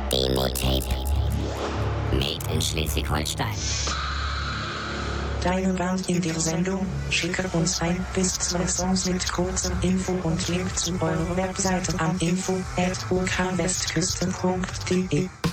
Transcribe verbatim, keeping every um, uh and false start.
Demo-Tape. Made in Schleswig-Holstein. Deine Band in der Sendung? Schicke uns ein bis zwei Songs mit kurzem Info und Link zu eurer Webseite an info at u k westküsten punkt d e.